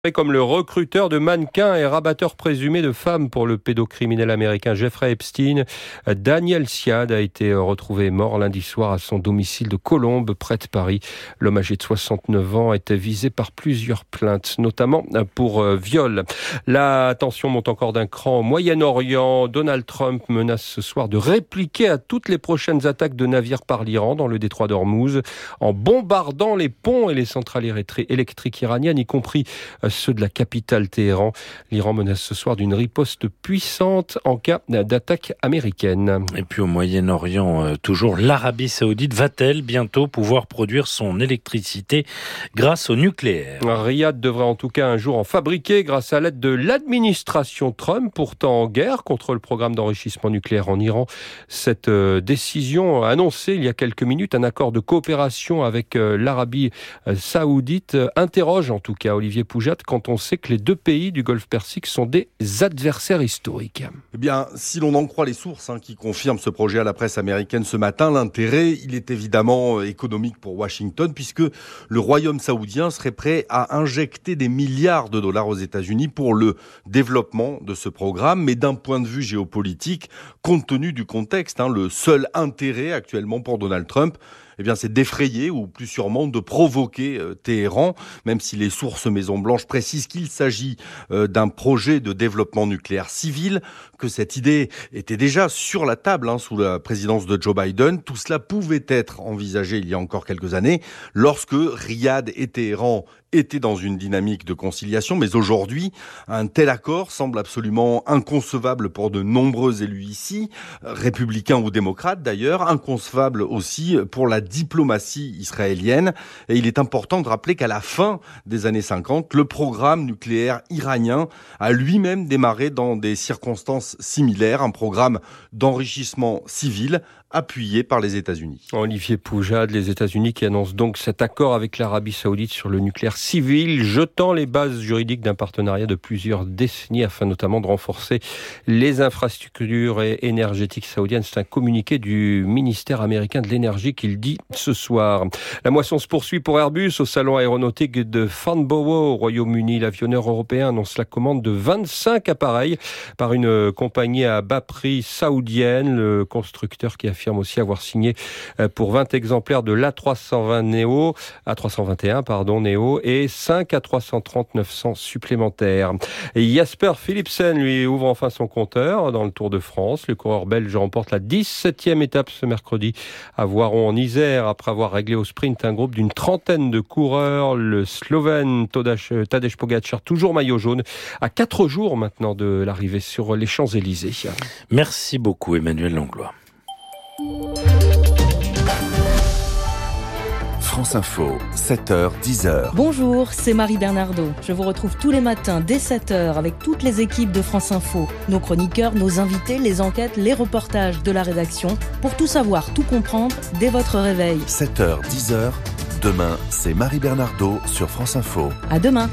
Comme le recruteur de mannequins et rabatteur présumé de femmes pour le pédocriminel américain Jeffrey Epstein, Daniel Siad a été retrouvé mort lundi soir à son domicile de Colombes, près de Paris. L'homme âgé de 69 ans était visé par plusieurs plaintes, notamment pour viol. La tension monte encore d'un cran au Moyen-Orient. Donald Trump menace ce soir de répliquer à toutes les prochaines attaques de navires par l'Iran dans le détroit d'Ormuz, en bombardant les ponts et les centrales électriques iraniennes, y compris ceux de la capitale Téhéran. L'Iran menace ce soir d'une riposte puissante en cas d'attaque américaine. Et puis au Moyen-Orient, toujours, l'Arabie Saoudite va-t-elle bientôt pouvoir produire son électricité grâce au nucléaire ? Riyad devrait en tout cas un jour en fabriquer grâce à l'aide de l'administration Trump, pourtant en guerre contre le programme d'enrichissement nucléaire en Iran. Cette décision a annoncé il y a quelques minutes un accord de coopération avec l'Arabie Saoudite interroge en tout cas Olivier Poujat quand on sait que les deux pays du Golfe Persique sont des adversaires historiques. Eh bien, si l'on en croit les sources qui confirment ce projet à la presse américaine ce matin, l'intérêt, il est évidemment économique pour Washington, puisque le royaume saoudien serait prêt à injecter des milliards de dollars aux États-Unis pour le développement de ce programme. Mais d'un point de vue géopolitique, compte tenu du contexte, le seul intérêt actuellement pour Donald Trump, eh bien, c'est d'effrayer ou plus sûrement de provoquer Téhéran, même si les sources Maison-Blanche précisent qu'il s'agit d'un projet de développement nucléaire civil, que cette idée était déjà sur la table sous la présidence de Joe Biden. Tout cela pouvait être envisagé il y a encore quelques années, lorsque Riyad et Téhéran étaient dans une dynamique de conciliation, mais aujourd'hui, un tel accord semble absolument inconcevable pour de nombreux élus ici, républicains ou démocrates d'ailleurs, inconcevable aussi pour la diplomatie israélienne. Et il est important de rappeler qu'à la fin des années 50, le programme nucléaire iranien a lui-même démarré dans des circonstances similaires, un programme d'enrichissement civil appuyé par les États-Unis. Olivier Poujade, les États-Unis qui annoncent donc cet accord avec l'Arabie Saoudite sur le nucléaire civil, jetant les bases juridiques d'un partenariat de plusieurs décennies afin notamment de renforcer les infrastructures énergétiques saoudiennes. C'est un communiqué du ministère américain de l'énergie qu'il dit ce soir. La moisson se poursuit pour Airbus au salon aéronautique de Farnborough au Royaume-Uni. L'avionneur européen annonce la commande de 25 appareils par une compagnie à bas prix saoudienne. Le constructeur qui affirme aussi avoir signé pour 20 exemplaires de l'A320 Neo, A321 Neo et 5 A330-900 supplémentaires. Et Jasper Philipsen, lui, ouvre enfin son compteur dans le Tour de France. Le coureur belge remporte la 17e étape ce mercredi à Voiron en Isère après avoir réglé au sprint un groupe d'une trentaine de coureurs. Le Slovène Tadej Pogačar, toujours maillot jaune, à 4 jours maintenant de l'arrivée sur les Champs-Élysées. Merci beaucoup Emmanuel Langlois. France Info, 7h, 10h. Bonjour, c'est Marie Bernardo. Je vous retrouve tous les matins dès 7h avec toutes les équipes de France Info. Nos chroniqueurs, nos invités, les enquêtes, les reportages de la rédaction. Pour tout savoir, tout comprendre, dès votre réveil. 7h, 10h. Demain, c'est Marie Bernardo sur France Info. À demain.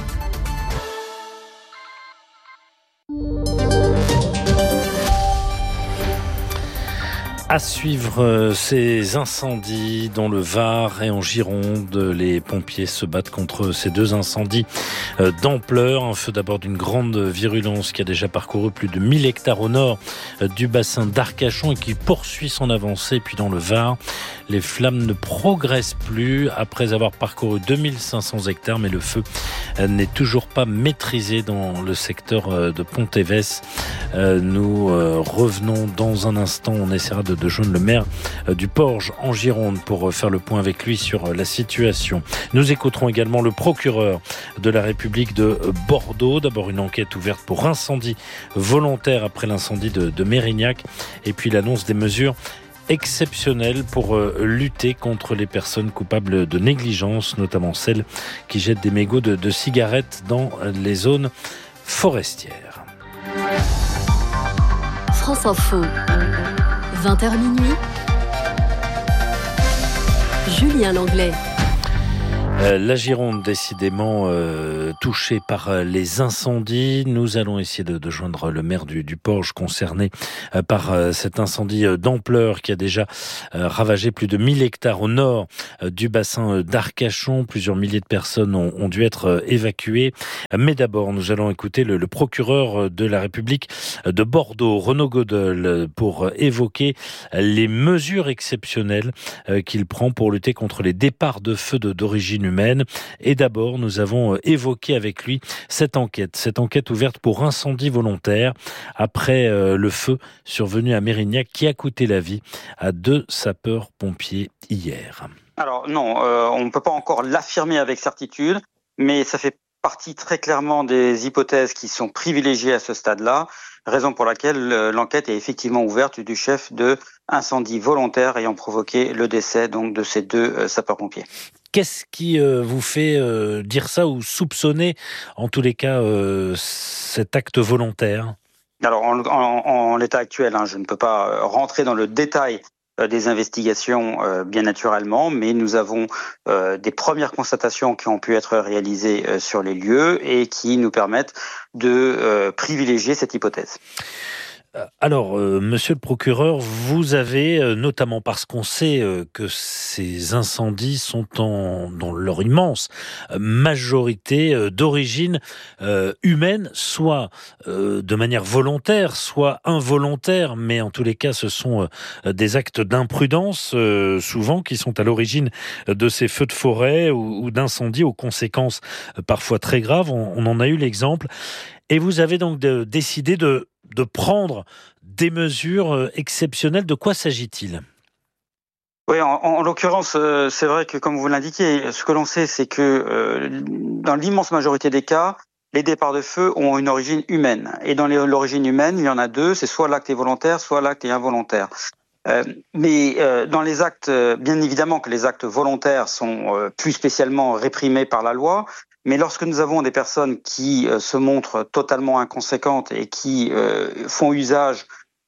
À suivre ces incendies dans le Var et en Gironde. Les pompiers se battent contre ces deux incendies d'ampleur. Un feu d'abord d'une grande virulence qui a déjà parcouru plus de 1000 hectares au nord du bassin d'Arcachon et qui poursuit son avancée. Puis dans le Var, les flammes ne progressent plus après avoir parcouru 2500 hectares, mais le feu n'est toujours pas maîtrisé dans le secteur de Pont-Évès. Nous revenons dans un instant. On essaiera de joindre le maire du Porge en Gironde pour faire le point avec lui sur la situation. Nous écouterons également le procureur de la République de Bordeaux. D'abord une enquête ouverte pour incendie volontaire après l'incendie de Mérignac et puis l'annonce des mesures exceptionnelles pour lutter contre les personnes coupables de négligence, notamment celles qui jettent des mégots de cigarettes dans les zones forestières. France Info, 20h minuit, Julien Langlais. La Gironde, décidément touchée par les incendies. Nous allons essayer de joindre le maire du Porge concerné par cet incendie d'ampleur qui a déjà ravagé plus de 1000 hectares au nord du bassin d'Arcachon. Plusieurs milliers de personnes ont dû être évacuées. Mais d'abord, nous allons écouter le procureur de la République de Bordeaux, Renaud Godel, pour évoquer les mesures exceptionnelles qu'il prend pour lutter contre les départs de feu d'origine humaine. Et d'abord, nous avons évoqué avec lui cette enquête ouverte pour incendie volontaire après le feu survenu à Mérignac qui a coûté la vie à 2 sapeurs-pompiers hier. Alors non, on ne peut pas encore l'affirmer avec certitude, mais ça fait partie très clairement des hypothèses qui sont privilégiées à ce stade-là, raison pour laquelle l'enquête est effectivement ouverte du chef de incendie volontaire ayant provoqué le décès donc de ces 2 sapeurs-pompiers. Qu'est-ce qui vous fait dire ça ou soupçonner, en tous les cas, cet acte volontaire ? Alors, en l'état actuel, je ne peux pas rentrer dans le détail des investigations, bien naturellement, mais nous avons des premières constatations qui ont pu être réalisées sur les lieux et qui nous permettent de privilégier cette hypothèse. Alors, monsieur le procureur, vous avez, notamment parce qu'on sait que ces incendies sont dans leur immense majorité d'origine humaine, soit de manière volontaire, soit involontaire, mais en tous les cas, ce sont des actes d'imprudence, souvent, qui sont à l'origine de ces feux de forêt ou d'incendies aux conséquences parfois très graves. On en a eu l'exemple. Et vous avez donc décidé de prendre des mesures exceptionnelles. De quoi s'agit-il ? Oui, en l'occurrence, c'est vrai que comme vous l'indiquez, ce que l'on sait, c'est que dans l'immense majorité des cas, les départs de feu ont une origine humaine. Et dans l'origine humaine, il y en a 2, c'est soit l'acte est volontaire, soit l'acte est involontaire. Mais dans les actes, bien évidemment que les actes volontaires sont plus spécialement réprimés par la loi. Mais lorsque nous avons des personnes qui se montrent totalement inconséquentes et qui font usage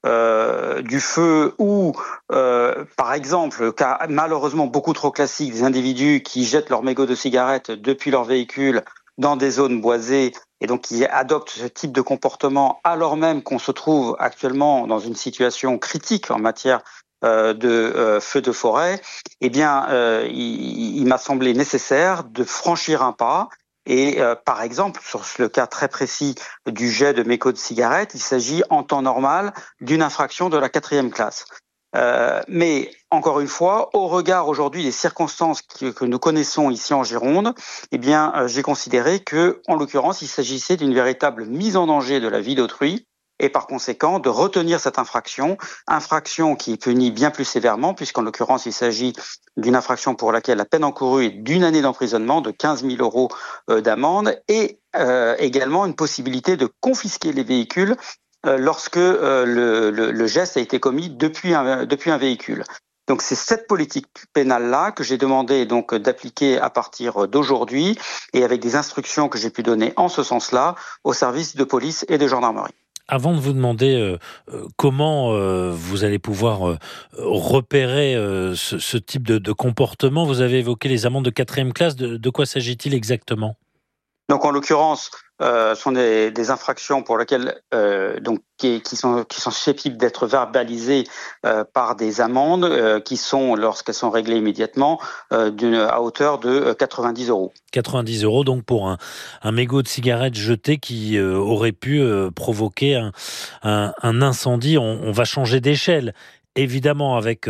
du feu ou, par exemple, cas malheureusement beaucoup trop classique, des individus qui jettent leurs mégots de cigarettes depuis leur véhicule dans des zones boisées et donc qui adoptent ce type de comportement alors même qu'on se trouve actuellement dans une situation critique en matière de feux de forêt, eh bien, il m'a semblé nécessaire de franchir un pas. Et par exemple, sur le cas très précis du jet de mégots de cigarettes, il s'agit en temps normal d'une infraction de la 4e classe. Mais encore une fois, au regard aujourd'hui des circonstances que nous connaissons ici en Gironde, eh bien, j'ai considéré que, en l'occurrence, il s'agissait d'une véritable mise en danger de la vie d'autrui. Et par conséquent, de retenir cette infraction qui est punie bien plus sévèrement, puisqu'en l'occurrence, il s'agit d'une infraction pour laquelle la peine encourue est d'1 année d'emprisonnement, de 15 000 euros d'amende, et également une possibilité de confisquer les véhicules lorsque le geste a été commis depuis un véhicule. Donc c'est cette politique pénale-là que j'ai demandé donc d'appliquer à partir d'aujourd'hui, et avec des instructions que j'ai pu donner en ce sens-là aux services de police et de gendarmerie. Avant de vous demander comment vous allez pouvoir repérer ce type de comportement, vous avez évoqué les amendes de 4e classe. De quoi s'agit-il exactement ? Donc en l'occurrence, sont des infractions pour lesquelles qui sont susceptibles d'être verbalisées par des amendes qui sont, lorsqu'elles sont réglées immédiatement, à hauteur de 90 euros. 90 euros donc pour un mégot de cigarette jeté qui aurait pu provoquer un incendie. On va changer d'échelle. Évidemment, avec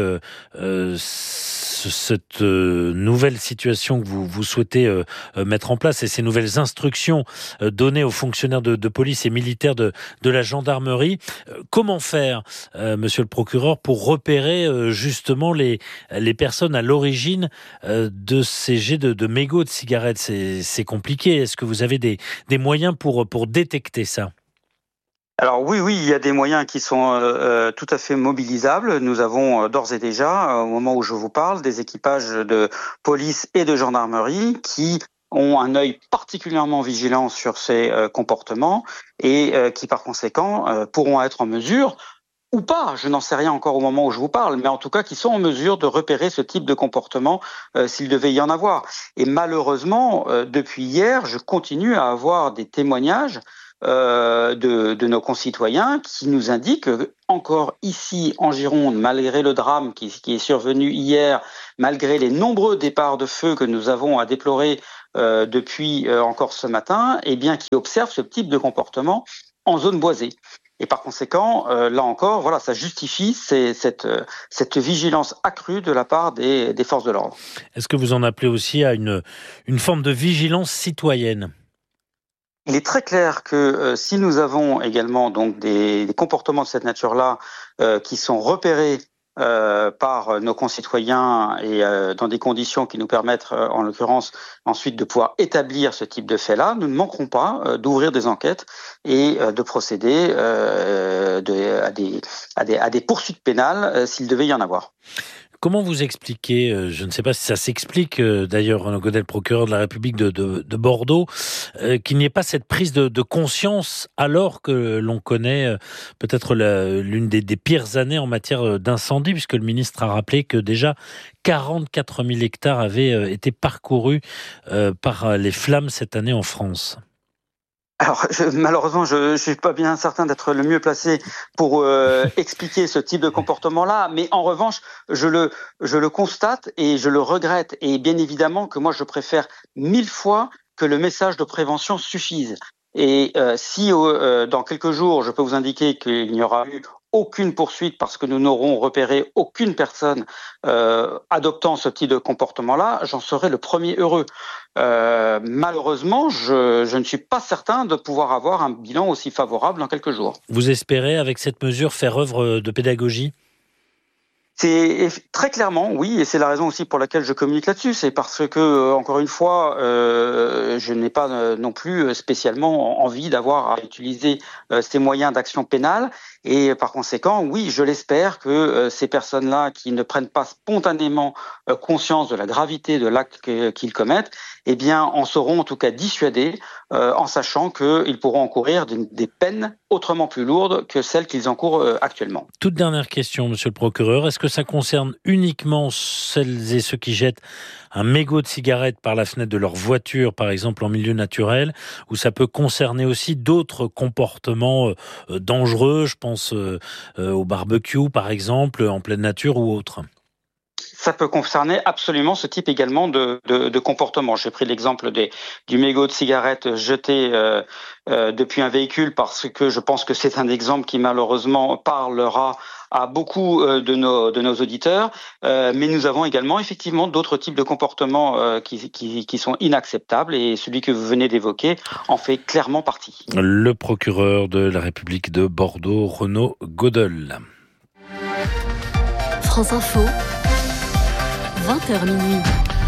cette nouvelle situation que vous souhaitez mettre en place et ces nouvelles instructions données aux fonctionnaires de police et militaires de la gendarmerie, comment faire, monsieur le procureur, pour repérer justement les personnes à l'origine de ces jets de mégots de cigarettes ? C'est compliqué. Est-ce que vous avez des moyens pour détecter ça ? Alors oui, il y a des moyens qui sont tout à fait mobilisables. Nous avons d'ores et déjà, au moment où je vous parle, des équipages de police et de gendarmerie qui ont un œil particulièrement vigilant sur ces comportements et qui par conséquent pourront être en mesure ou pas, je n'en sais rien encore au moment où je vous parle, mais en tout cas qui sont en mesure de repérer ce type de comportement s'il devait y en avoir. Et malheureusement, depuis hier, je continue à avoir des témoignages de nos concitoyens qui nous indiquent que, encore ici en Gironde, malgré le drame qui est survenu hier, malgré les nombreux départs de feu que nous avons à déplorer depuis encore ce matin, eh bien, qui observent ce type de comportement en zone boisée. Et par conséquent, là encore, voilà, ça justifie cette vigilance accrue de la part des forces de l'ordre. Est-ce que vous en appelez aussi à une forme de vigilance citoyenne ? Il est très clair que si nous avons également donc des comportements de cette nature-là qui sont repérés par nos concitoyens et dans des conditions qui nous permettent, en l'occurrence, ensuite de pouvoir établir ce type de fait-là, nous ne manquerons pas d'ouvrir des enquêtes et de procéder à des poursuites pénales s'il devait y en avoir. Comment vous expliquez, je ne sais pas si ça s'explique, d'ailleurs, Renaud Godel, procureur de la République de Bordeaux, qu'il n'y ait pas cette prise de conscience alors que l'on connaît peut-être l'une des pires années en matière d'incendie, puisque le ministre a rappelé que déjà 44 000 hectares avaient été parcourus par les flammes cette année en France. Alors, malheureusement, je suis pas bien certain d'être le mieux placé pour expliquer ce type de comportement-là, mais en revanche, je le constate et je le regrette. Et bien évidemment que moi, je préfère 1000 fois que le message de prévention suffise. Et si dans quelques jours, je peux vous indiquer qu'il n'y aura eu aucune poursuite parce que nous n'aurons repéré aucune personne adoptant ce type de comportement-là, j'en serai le premier heureux. Malheureusement, je ne suis pas certain de pouvoir avoir un bilan aussi favorable dans quelques jours. Vous espérez, avec cette mesure, faire œuvre de pédagogie ? C'est très clairement, oui, et c'est la raison aussi pour laquelle je communique là-dessus. C'est parce que, encore une fois, je n'ai pas non plus spécialement envie d'avoir à utiliser ces moyens d'action pénale. Et par conséquent, oui, je l'espère que ces personnes-là qui ne prennent pas spontanément conscience de la gravité de l'acte qu'ils commettent, eh bien, en seront en tout cas dissuadés, en sachant qu'ils pourront encourir des peines autrement plus lourdes que celles qu'ils encourent actuellement. Toute dernière question, monsieur le procureur. Est-ce que ça concerne uniquement celles et ceux qui jettent un mégot de cigarette par la fenêtre de leur voiture, par exemple en milieu naturel, ou ça peut concerner aussi d'autres comportements dangereux, je pense au barbecue par exemple, en pleine nature ou autre? Ça peut concerner absolument ce type également de comportement. J'ai pris l'exemple du mégot de cigarette jeté depuis un véhicule parce que je pense que c'est un exemple qui malheureusement parlera à beaucoup de nos auditeurs, mais nous avons également effectivement d'autres types de comportements qui sont inacceptables et celui que vous venez d'évoquer en fait clairement partie. Le procureur de la République de Bordeaux, Renaud Godel. France Info, 20h minuit.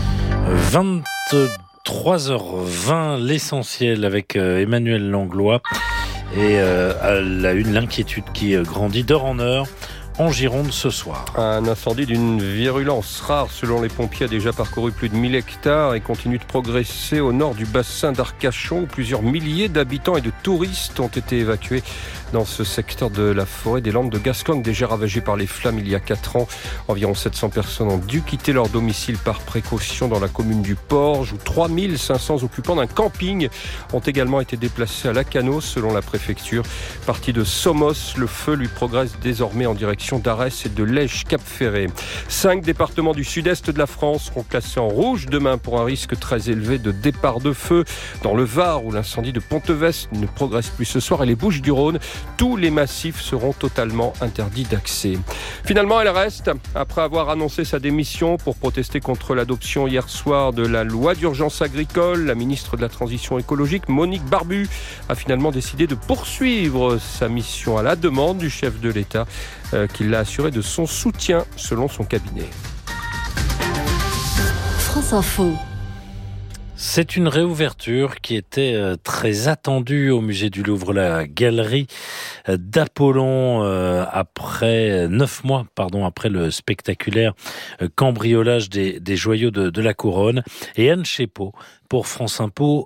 23h20, l'essentiel avec Emmanuel Langlois. Et à la une, l'inquiétude qui grandit d'heure en heure en Gironde ce soir. Un incendie d'une virulence rare selon les pompiers a déjà parcouru plus de 1000 hectares et continue de progresser au nord du bassin d'Arcachon où plusieurs milliers d'habitants et de touristes ont été évacués dans ce secteur de la forêt des Landes de Gascogne, déjà ravagé par les flammes il y a 4 ans. Environ 700 personnes ont dû quitter leur domicile par précaution dans la commune du Porge, où 3500 occupants d'un camping ont également été déplacés à Lacanau, selon la préfecture. Parti de Somos, le feu lui progresse désormais en direction d'Arès et de Lège-Cap-Ferré. 5 départements du sud-est de la France seront classés en rouge demain pour un risque très élevé de départ de feu. Dans le Var, où l'incendie de Ponteveste ne progresse plus ce soir, et les Bouches-du-Rhône, tous les massifs seront totalement interdits d'accès. Finalement, elle reste, après avoir annoncé sa démission pour protester contre l'adoption hier soir de la loi d'urgence agricole. La ministre de la Transition écologique, Monique Barbu, a finalement décidé de poursuivre sa mission à la demande du chef de l'État, qui l'a assuré de son soutien, selon son cabinet. France Info. C'est une réouverture qui était très attendue au musée du Louvre, la galerie d'Apollon, après 9 mois, après le spectaculaire cambriolage des joyaux de la couronne. Et Anne Chépot, pour France Info,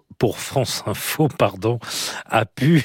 a pu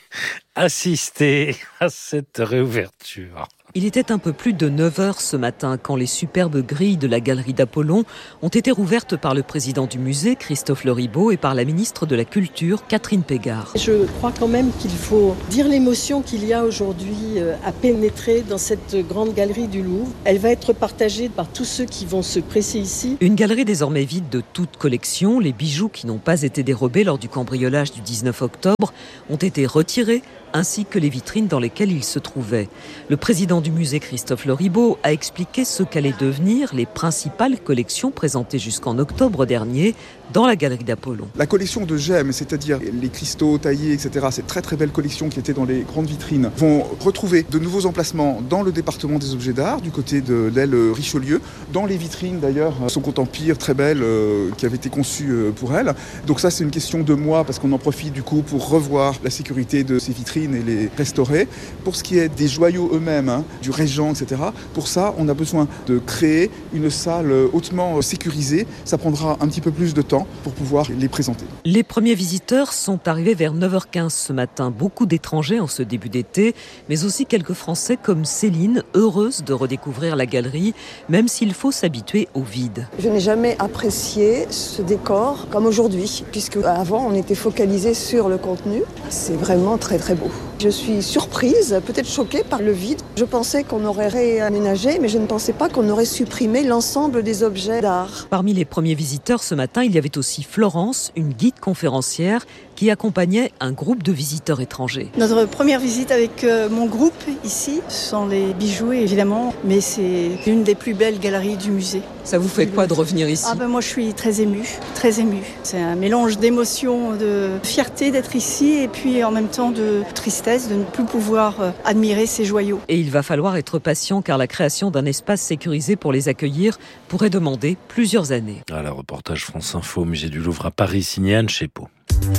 assister à cette réouverture. Il était un peu plus de 9h ce matin quand les superbes grilles de la galerie d'Apollon ont été rouvertes par le président du musée, Christophe Leribaud, et par la ministre de la Culture, Catherine Pégard. Je crois quand même qu'il faut dire l'émotion qu'il y a aujourd'hui à pénétrer dans cette grande galerie du Louvre. Elle va être partagée par tous ceux qui vont se presser ici. Une galerie désormais vide de toute collection. Les bijoux qui n'ont pas été dérobés lors du cambriolage du 19 octobre ont été retirés, ainsi que les vitrines dans lesquelles ils se trouvaient. Le président du musée, Christophe Leribaud, a expliqué ce qu'allaient devenir les principales collections présentées jusqu'en octobre dernier dans la galerie d'Apollon. La collection de gemmes, c'est-à-dire les cristaux taillés, etc., ces très très belles collections qui étaient dans les grandes vitrines, vont retrouver de nouveaux emplacements dans le département des objets d'art, du côté de l'aile Richelieu, dans les vitrines d'ailleurs, Second Empire, très belle, qui avait été conçue pour elle. Donc ça, c'est une question de mois, parce qu'on en profite du coup pour revoir la sécurité de ces vitrines et les restaurer. Pour ce qui est des joyaux eux-mêmes, du Régent, etc., pour ça, on a besoin de créer une salle hautement sécurisée. Ça prendra un petit peu plus de temps pour pouvoir les présenter. Les premiers visiteurs sont arrivés vers 9h15 ce matin. Beaucoup d'étrangers en ce début d'été, mais aussi quelques Français comme Céline, heureuse de redécouvrir la galerie, même s'il faut s'habituer au vide. Je n'ai jamais apprécié ce décor comme aujourd'hui, puisque avant on était focalisé sur le contenu. C'est vraiment très très beau. Je suis surprise, peut-être choquée par le vide. Je pensais qu'on aurait réaménagé, mais je ne pensais pas qu'on aurait supprimé l'ensemble des objets d'art. Parmi les premiers visiteurs ce matin, il y avait aussi Florence, une guide conférencière qui accompagnait un groupe de visiteurs étrangers. Notre première visite avec mon groupe ici, ce sont les bijoux évidemment, mais c'est une des plus belles galeries du musée. Ça vous fait quoi de revenir ici ? Moi je suis très émue. C'est un mélange d'émotions, de fierté d'être ici et puis en même temps de tristesse de ne plus pouvoir admirer ces joyaux. Et il va falloir être patient car la création d'un espace sécurisé pour les accueillir pourrait demander plusieurs années. Le reportage France Info au musée du Louvre à Paris, signé Anne Chépot.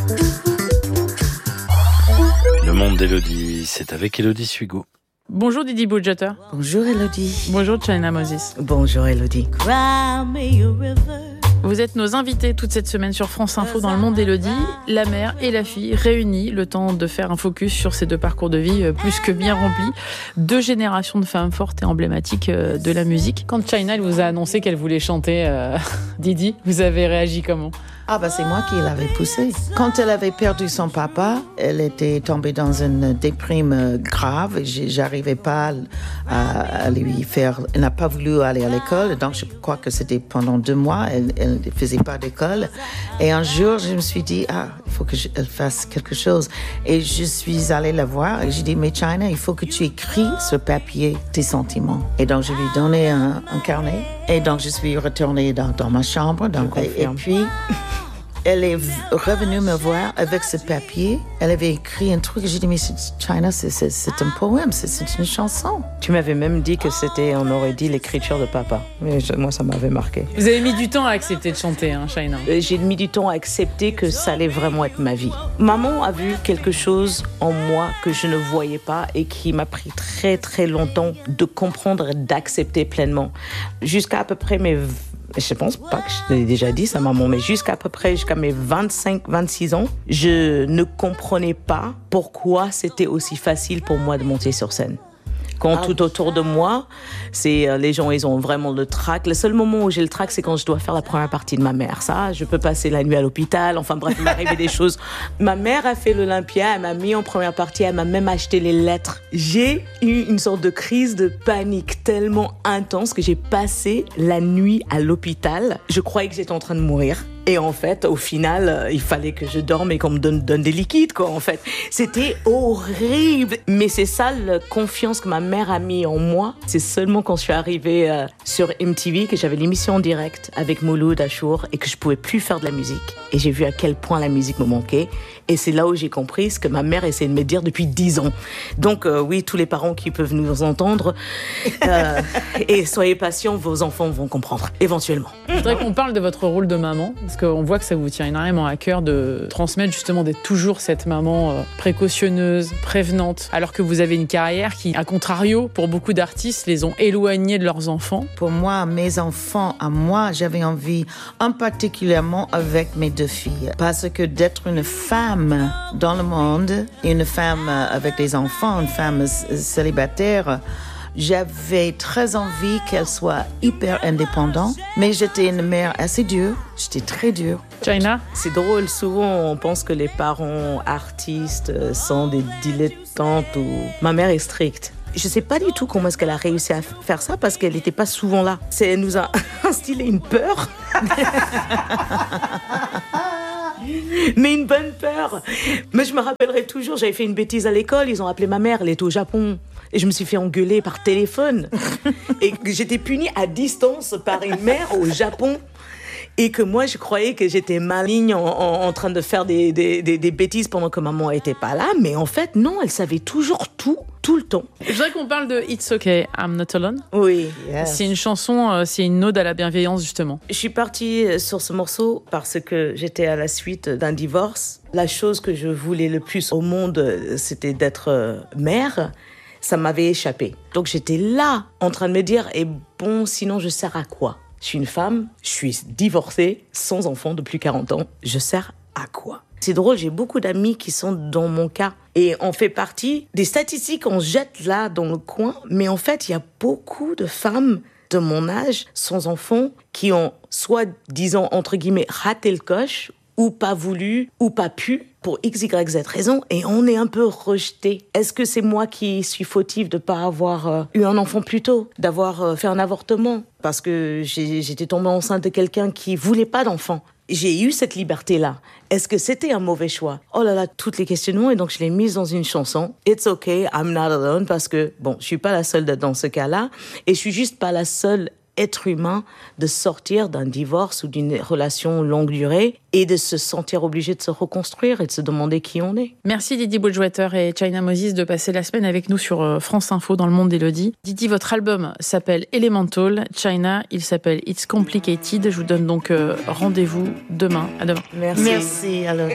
Le monde d'Élodie, c'est avec Élodie Suigo. Bonjour Didi Boudjata. Bonjour Élodie. Bonjour China Moses. Bonjour Élodie. Vous êtes nos invités toute cette semaine sur France Info dans le monde d'Élodie. La mère et la fille réunies, le temps de faire un focus sur ces deux parcours de vie plus que bien remplis. 2 générations de femmes fortes et emblématiques de la musique. Quand China elle vous a annoncé qu'elle voulait chanter Didi, vous avez réagi comment ? C'est moi qui l'avais poussée. Quand elle avait perdu son papa, elle était tombée dans une déprime grave. J'arrivais pas à lui faire... Elle n'a pas voulu aller à l'école, donc je crois que c'était pendant 2 mois. Elle ne faisait pas d'école. Et un jour, je me suis dit, il faut qu'elle fasse quelque chose. Et je suis allée la voir et j'ai dit, mais China, il faut que tu écris sur papier tes sentiments. Et donc, je lui ai donné un carnet. Et donc, je suis retournée dans ma chambre. Et puis... Elle est revenue me voir avec ce papier. Elle avait écrit un truc. J'ai dit, mais China, c'est un poème, c'est une chanson. Tu m'avais même dit que on aurait dit l'écriture de papa. Mais moi, ça m'avait marqué. Vous avez mis du temps à accepter de chanter, China. J'ai mis du temps à accepter que ça allait vraiment être ma vie. Maman a vu quelque chose en moi que je ne voyais pas et qui m'a pris très, très longtemps de comprendre et d'accepter pleinement. Jusqu'à peu près je pense pas que je l'ai déjà dit ça, maman, mais jusqu'à mes 25-26 ans, je ne comprenais pas pourquoi c'était aussi facile pour moi de monter sur scène. Quand tout autour de moi, les gens, ils ont vraiment le trac. Le seul moment où j'ai le trac, c'est quand je dois faire la première partie de ma mère. Ça, je peux passer la nuit à l'hôpital. Enfin bref, il m'est arrivé des choses. Ma mère a fait l'Olympia, elle m'a mis en première partie, elle m'a même acheté les lettres. J'ai eu une sorte de crise de panique tellement intense que j'ai passé la nuit à l'hôpital. Je croyais que j'étais en train de mourir. Et en fait, au final, il fallait que je dorme et qu'on me donne des liquides, quoi, en fait. C'était horrible. Mais c'est ça, la confiance que ma mère a mis en moi. C'est seulement quand je suis arrivée sur MTV que j'avais l'émission en direct avec Mouloud Achour et que je pouvais plus faire de la musique. Et j'ai vu à quel point la musique me manquait. Et c'est là où j'ai compris ce que ma mère essayait de me dire depuis 10 ans. Donc, oui, tous les parents qui peuvent nous entendre, et soyez patients, vos enfants vont comprendre, éventuellement. Je voudrais qu'on parle de votre rôle de maman, parce qu'on voit que ça vous tient énormément à cœur de transmettre justement d'être toujours cette maman précautionneuse, prévenante, alors que vous avez une carrière qui, à contrario, pour beaucoup d'artistes, les ont éloignés de leurs enfants. Pour moi, mes enfants, à moi, j'avais envie, en particulièrement avec mes 2 filles, parce que d'être une femme dans le monde, une femme avec des enfants, une femme célibataire, j'avais très envie qu'elle soit hyper indépendante, mais j'étais une mère assez dure, j'étais très dure. China ? C'est drôle, souvent on pense que les parents artistes sont des dilettantes ou... Ma mère est stricte. Je sais pas du tout comment est-ce qu'elle a réussi à faire ça parce qu'elle n'était pas souvent là. Elle nous a instillé une peur. Mais une bonne peur. Mais je me rappellerai toujours, j'avais fait une bêtise à l'école, ils ont appelé ma mère, elle était au Japon. Et je me suis fait engueuler par téléphone. Et j'étais punie à distance par une mère au Japon. Et que moi, je croyais que j'étais maligne en train de faire des bêtises pendant que maman n'était pas là. Mais en fait, non, elle savait toujours tout le temps. Je voudrais qu'on parle de It's Okay, I'm Not Alone. Oui. Yes. C'est une chanson, c'est une ode à la bienveillance, justement. Je suis partie sur ce morceau parce que j'étais à la suite d'un divorce. La chose que je voulais le plus au monde, c'était d'être mère. Ça m'avait échappé. Donc j'étais là, en train de me dire, bon, sinon je sers à quoi ? Je suis une femme, je suis divorcée, sans enfant depuis 40 ans. Je sers à quoi ? C'est drôle, j'ai beaucoup d'amis qui sont dans mon cas. Et on fait partie des statistiques qu'on jette là dans le coin. Mais en fait, il y a beaucoup de femmes de mon âge, sans enfants, qui ont soit, disons, entre guillemets, raté le coche, ou pas voulu, ou pas pu, pour X, Y, Z raison, et on est un peu rejeté. Est-ce que c'est moi qui suis fautive de pas avoir eu un enfant plus tôt, d'avoir fait un avortement, parce que j'étais tombée enceinte de quelqu'un qui voulait pas d'enfant. J'ai eu cette liberté-là. Est-ce que c'était un mauvais choix ? Oh là là, toutes les questionnements, et donc je l'ai mise dans une chanson. It's okay, I'm not alone, parce que, bon, je suis pas la seule dans ce cas-là, et je suis juste pas la seule être humain de sortir d'un divorce ou d'une relation longue durée et de se sentir obligé de se reconstruire et de se demander qui on est. Merci Didi Bullsweater et China Moses de passer la semaine avec nous sur France Info dans le monde d'Élodie. Didi, votre album s'appelle Elemental. China, il s'appelle It's Complicated. Je vous donne donc rendez-vous demain. À demain. Merci. Merci, alors.